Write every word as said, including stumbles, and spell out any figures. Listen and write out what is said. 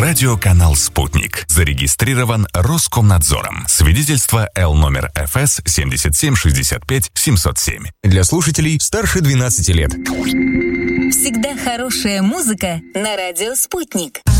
Радиоканал «Спутник». Зарегистрирован Роскомнадзором. Свидетельство Л номер эф эс семьдесят семь шестьдесят пять семьсот семь. Для слушателей старше двенадцати лет. Всегда хорошая музыка на радио «Спутник».